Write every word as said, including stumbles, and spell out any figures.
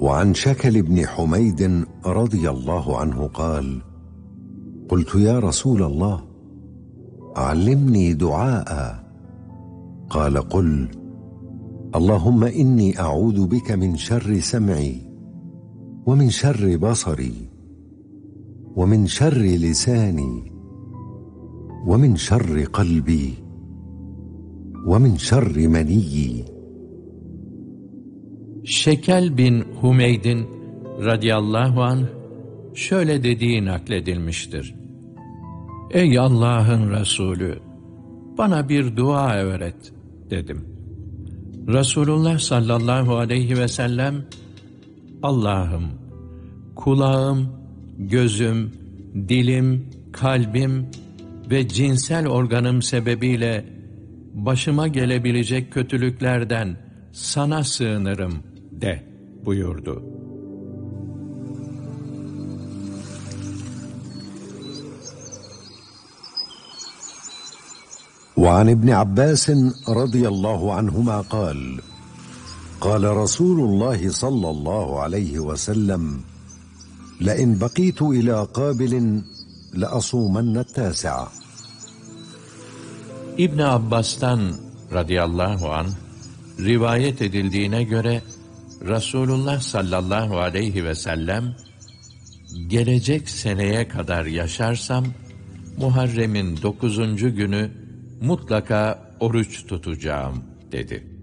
وعن شكل بن حميد رضي الله عنه قال: قلت يا رسول الله علمني دعاء. قال: قل: اللهم إني أعوذ بك من شر سمعي ومن شر بصري ومن شر لساني ومن شر قلبي ومن شر منيي. Şekel bin Humeyd'in radıyallahu anh şöyle dediği nakledilmiştir: Ey Allah'ın Resulü, bana bir dua öğret dedim. Resulullah sallallahu aleyhi ve sellem, Allah'ım, kulağım, gözüm, dilim, kalbim ve cinsel organım sebebiyle başıma gelebilecek kötülüklerden sana sığınırım de buyurdu. وعن ابن عباس رضي الله عنهما قال: قال رسول الله صلى الله عليه وسلم: لئن بقيت إلى قابل لأصومن التاسعة. İbn Abbas'tan radıyallahu anh rivayet edildiğine göre Resulullah sallallahu aleyhi ve sellem, gelecek seneye kadar yaşarsam Muharrem'in dokuzuncu günü mutlaka oruç tutacağım dedi.